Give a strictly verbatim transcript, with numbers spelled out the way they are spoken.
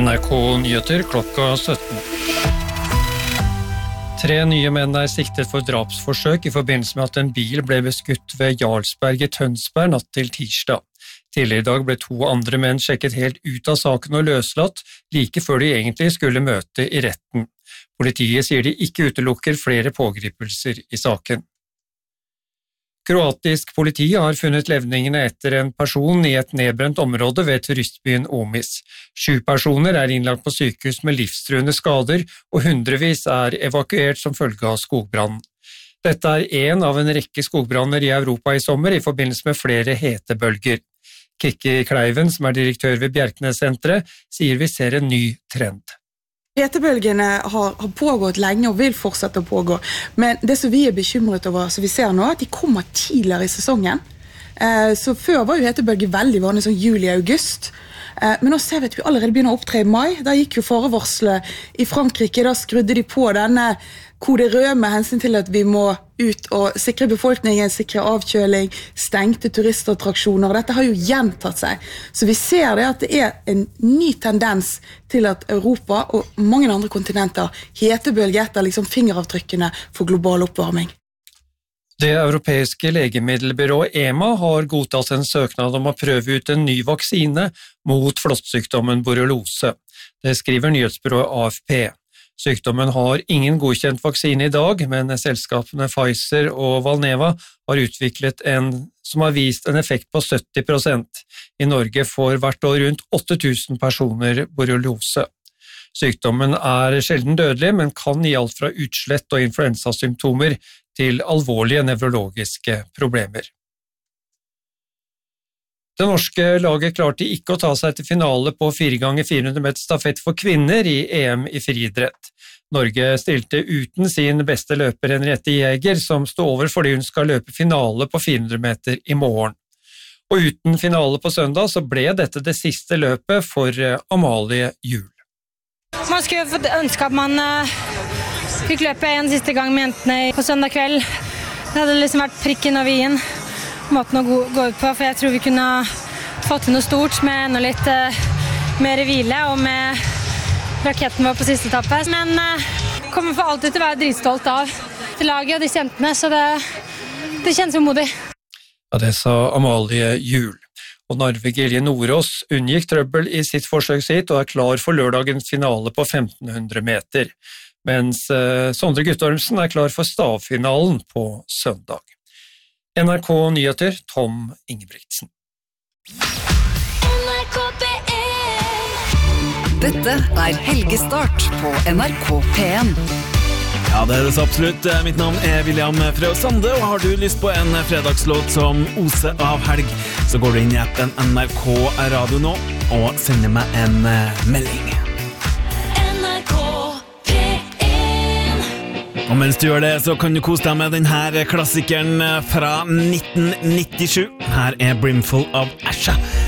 N R K Nyheter klokka sytten. Tre nye menn er siktet for drapsforsøk i forbindelse med at en bil ble beskutt ved Jarlsberg i Tønsberg natt til tirsdag. Tidligere i dag ble to andre menn sjekket helt ut av saken og løslatt, like før de egentlig skulle møte i retten. Politiet sier de ikke utelukker flere pågripelser i saken. Kroatisk politi har funnet levningene etter en person i et nedbrent område ved turistbyen Omis. Sju personer er innlagt på sykehus med livstruende skader, og hundrevis er evakuert som følge av skogbrann. Dette er en av en rekke skogbranner i Europa i sommer i forbindelse med flere hetebølger. Kikki Kleiven, som er direktør ved Bjerknes-senteret, sier vi ser en ny trend. Hetebølgene har, har pågått lenge og vil fortsette å pågå, men det som vi er bekymret over, som vi ser nå, at de kommer tidligere i sesongen. Eh, så før var jo hetebølge veldig vanlig, sånn juli-august, eh, men nå ser vi at vi allerede begynner å opptre i mai. Da gikk jo farevarslet i Frankrike, da skrudde de på denne kode rød med hensyn til at vi må ut og sikre befolkningen, sikre avkjøling, stengte turistattraksjoner, og dette har jo gjentatt seg. Så vi ser det at det er en ny tendens til at Europa og mange andre kontinenter hetebølger etter liksom fingeravtrykkene for global oppvarming. Det europeiske legemiddelbyrået EMA har godtatt en søknad om å prøve ut en ny vaksine mot flåttsykdommen borreliose. Det skriver nyhetsbyrået A F P. Sykdommen har ingen godkjent vaksine i dag, men selskapene Pfizer og Valneva har utviklet en som har vist en effekt på sytti prosent. I Norge får hvert år rundt åtte tusen personer borreliose. Sykdommen er sjelden dødelig, men kan gi alt fra utslett og influensasymptomer til alvorlige nevrologiske problemer. Det norske laget klarte ikke å ta seg til finale på fire ganger fire hundre meter stafett for kvinner i E M i friidrett. Norge stilte uten sin beste løper Henriette Jæger, som stod over fordi hun skal løpe finale på fire hundre meter i morgen. Og uten finale på søndag så ble dette det siste løpet for Amalie Juel. Man skulle fått ønske at man uh, fikk løpe en siste gang med jentene på søndag kveld. Det hadde liksom vært prikken over i-en. Måten å gå, gå ut på, for jeg tror vi kunne fått til noe stort med enda litt uh, mer hvile og med raketten vår på siste etappe. Men uh, kommer for alltid til å være dritstolt av til laget og disse jentene, så det, det kjennes umodig. Ja, det sa Amalie Juel. Og Narve Gilje Nordås unngikk trøbbel i sitt forsøk sitt og er klar for lørdagens finale på femten hundre meter, mens uh, Sondre Guttormsen er klar for stavfinalen på søndag. N R K Nyheter, Tom Ingebrigtsen. Dette er Helgestart på N R K P en. Ja, det er det så absolutt. Mitt navn er William Frø Sande, og har du lyst på en fredagslåt som oser av helg, så går du inn i appen N R K Radio nå og sender meg en melding. Og mens du gjør det, så kan du kose deg med denne klassikeren fra nitten nittisju. Her er Brimful of Asha.